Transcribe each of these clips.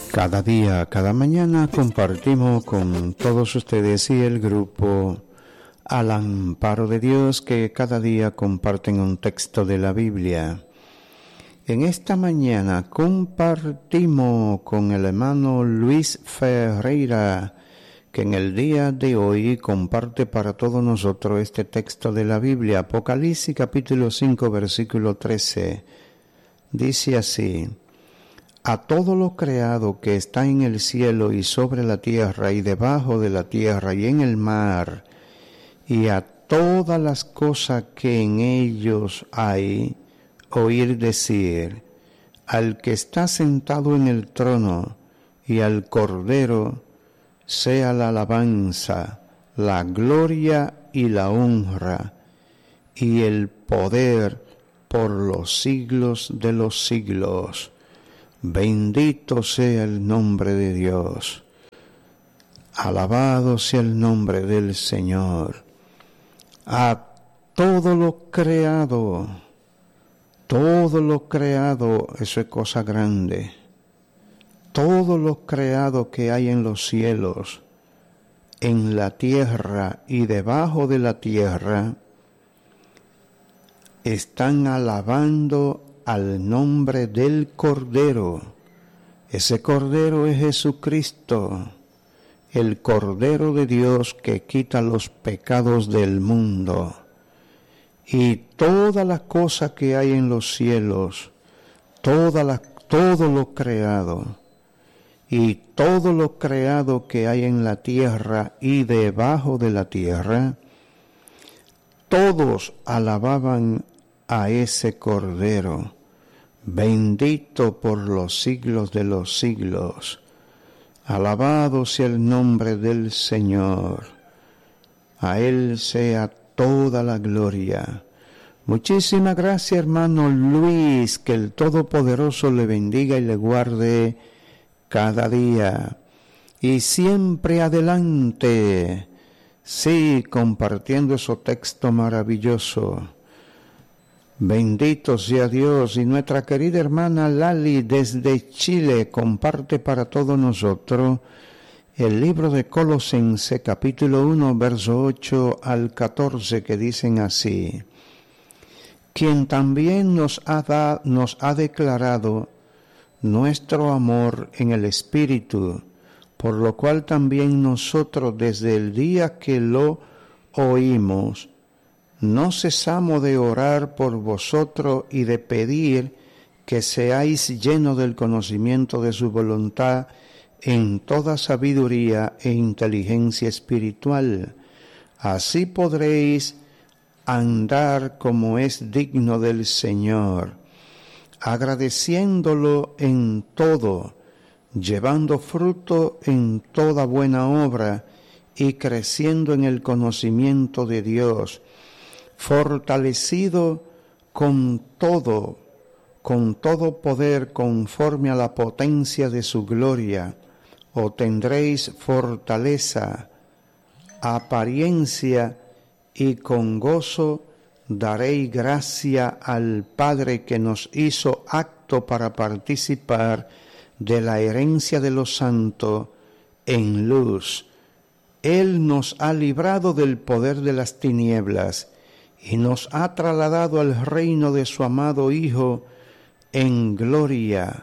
Cada día, cada mañana compartimos con todos ustedes y el grupo Al Amparo de Dios, que cada día comparten un texto de la Biblia. En esta mañana compartimos con el hermano Luis Ferreira, que en el día de hoy comparte para todos nosotros este texto de la Biblia, Apocalipsis capítulo 5, versículo 13. Dice así: a todo lo creado que está en el cielo y sobre la tierra y debajo de la tierra y en el mar, y a todas las cosas que en ellos hay, oír decir, al que está sentado en el trono y al Cordero, sea la alabanza, la gloria y la honra, y el poder por los siglos de los siglos. Bendito sea el nombre de Dios. Alabado sea el nombre del Señor. A todo lo creado, eso es cosa grande. Todo lo creado que hay en los cielos, en la tierra y debajo de la tierra, están alabando al nombre del Cordero. Ese Cordero es Jesucristo, el Cordero de Dios que quita los pecados del mundo. Y toda la cosa que hay en los cielos, todo lo creado, y todo lo creado que hay en la tierra y debajo de la tierra, todos alababan a ese Cordero, bendito por los siglos de los siglos. Alabado sea el nombre del Señor. A Él sea toda la gloria. Muchísimas gracias, hermano Luis, que el Todopoderoso le bendiga y le guarde cada día. Y siempre adelante, sí, compartiendo ese texto maravilloso. Bendito sea Dios. Y nuestra querida hermana Lali desde Chile comparte para todos nosotros el libro de Colosenses capítulo 1 verso 8 al 14, que dicen así: quien también nos ha declarado nuestro amor en el Espíritu, por lo cual también nosotros desde el día que lo oímos no cesamos de orar por vosotros y de pedir que seáis llenos del conocimiento de su voluntad en toda sabiduría e inteligencia espiritual. Así podréis andar como es digno del Señor, agradeciéndolo en todo, llevando fruto en toda buena obra y creciendo en el conocimiento de Dios, fortalecido con todo poder conforme a la potencia de su gloria, obtendréis fortaleza, apariencia, y con gozo daréis gracia al Padre que nos hizo apto para participar de la herencia de los santos en luz. Él nos ha librado del poder de las tinieblas y nos ha trasladado al reino de su amado Hijo en gloria,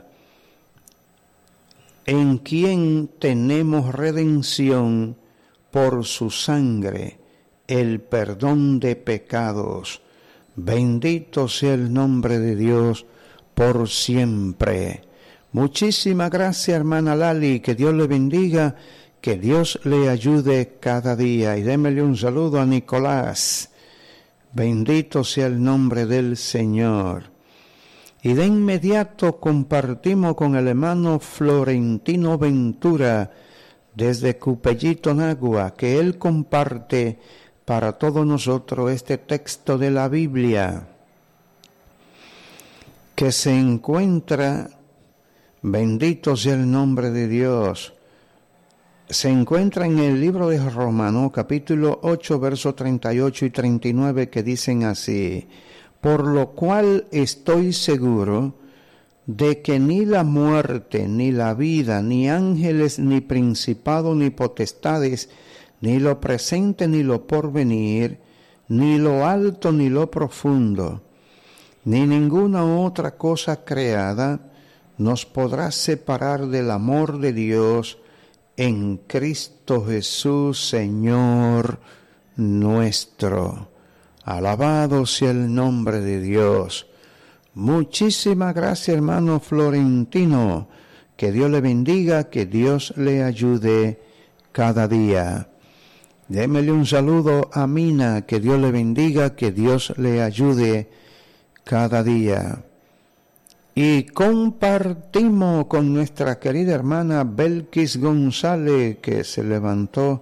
en quien tenemos redención por su sangre, el perdón de pecados. Bendito sea el nombre de Dios por siempre. Muchísimas gracias, hermana Lali, que Dios le bendiga, que Dios le ayude cada día. Y démele un saludo a Nicolás. Bendito sea el nombre del Señor. Y de inmediato compartimos con el hermano Florentino Ventura desde Cupellito, Nagua, que él comparte para todos nosotros este texto de la Biblia, que se encuentra, bendito sea el nombre de Dios, se encuentra en el libro de Romanos, capítulo 8, versos 38 y 39, que dicen así: por lo cual estoy seguro de que ni la muerte, ni la vida, ni ángeles, ni principados, ni potestades, ni lo presente, ni lo porvenir, ni lo alto, ni lo profundo, ni ninguna otra cosa creada nos podrá separar del amor de Dios en Cristo Jesús, Señor nuestro. Alabado sea el nombre de Dios. Muchísimas gracias, hermano Florentino. Que Dios le bendiga, que Dios le ayude cada día. Démele un saludo a Mina, que Dios le bendiga, que Dios le ayude cada día. Y compartimos con nuestra querida hermana Belkis González, que se levantó,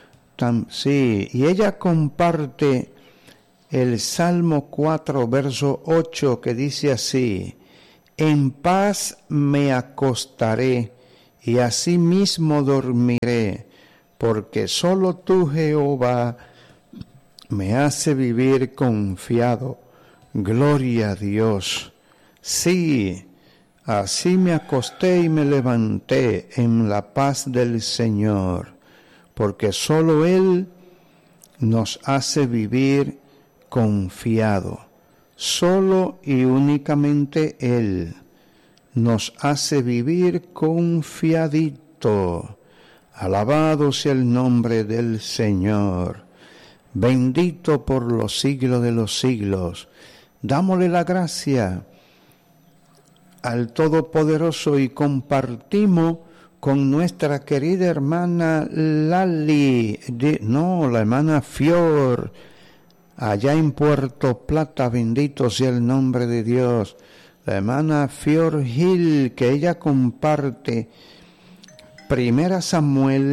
y ella comparte el Salmo 4, verso 8, que dice así: en paz me acostaré y asimismo dormiré, porque solo tú, Jehová, me hace vivir confiado. Gloria a Dios. Sí, así me acosté y me levanté en la paz del Señor, porque solo Él nos hace vivir confiado. Solo y únicamente Él nos hace vivir confiadito. Alabado sea el nombre del Señor. Bendito por los siglos de los siglos. Dámosle la gracia al Todopoderoso y compartimos con nuestra querida hermana Lali, la hermana Fior, allá en Puerto Plata. Bendito sea el nombre de Dios. La hermana Fior Gil, que ella comparte 1 Samuel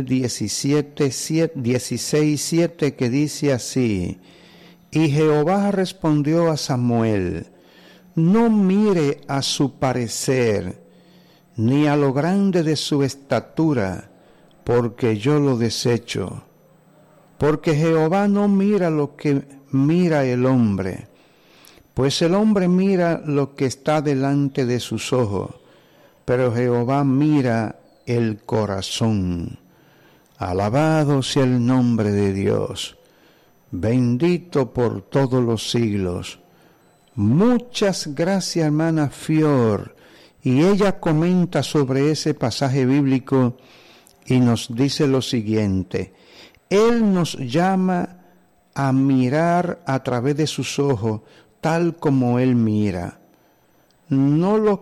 16:7, que dice así: y Jehová respondió a Samuel: no mire a su parecer, ni a lo grande de su estatura, porque yo lo desecho. Porque Jehová no mira lo que mira el hombre, pues el hombre mira lo que está delante de sus ojos, pero Jehová mira el corazón. Alabado sea el nombre de Dios, bendito por todos los siglos. Muchas gracias, hermana Fior. Y ella comenta sobre ese pasaje bíblico y nos dice lo siguiente: Él nos llama a mirar a través de sus ojos, tal como Él mira. No lo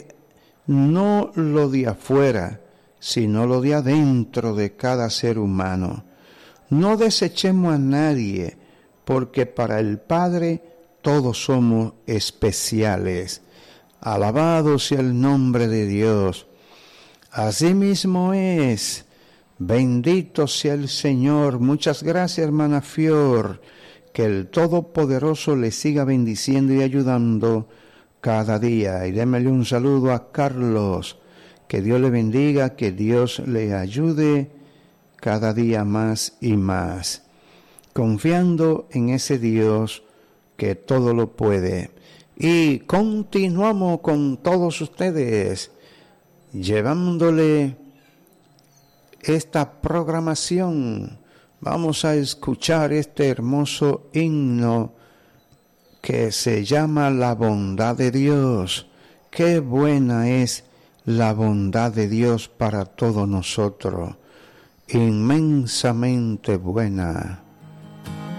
de afuera, sino lo de adentro de cada ser humano. No desechemos a nadie, porque para el Padre todos somos especiales. Alabado sea el nombre de Dios. Así mismo es. Bendito sea el Señor. Muchas gracias, hermana Fior. Que el Todopoderoso le siga bendiciendo y ayudando cada día. Y démele un saludo a Carlos. Que Dios le bendiga, que Dios le ayude cada día más y más. Confiando en ese Dios que todo lo puede. Y continuamos con todos ustedes, llevándole esta programación. Vamos a escuchar este hermoso himno que se llama La bondad de Dios. Qué buena es la bondad de Dios para todos nosotros. Inmensamente buena.